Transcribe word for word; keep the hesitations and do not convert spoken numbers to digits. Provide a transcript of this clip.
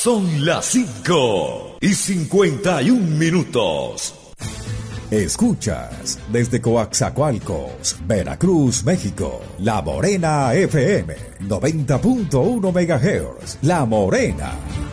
Son las cinco y cincuenta y un minutos. Escuchas desde Coaxacualcos, Veracruz, México, La Morena F M, noventa punto uno megahertz. La Morena.